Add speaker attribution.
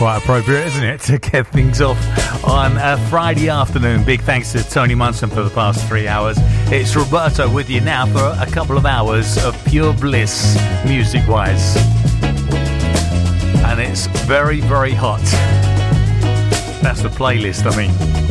Speaker 1: Quite appropriate, isn't it, to get things off on a Friday afternoon. Big thanks to Tony Munson for the past 3 hours. It's Roberto with you now for a couple of hours of pure bliss, music-wise. And it's very, very hot. That's the playlist, I mean.